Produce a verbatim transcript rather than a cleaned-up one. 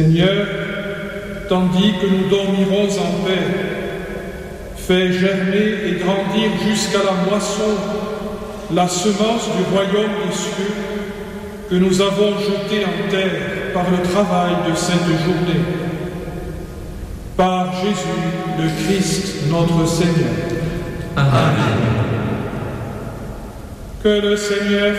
Seigneur, tandis que nous dormirons en paix, fais germer et grandir jusqu'à la moisson la semence du royaume des cieux que nous avons jetée en terre par le travail de cette journée. Par Jésus, le Christ, notre Seigneur. Amen. Que le Seigneur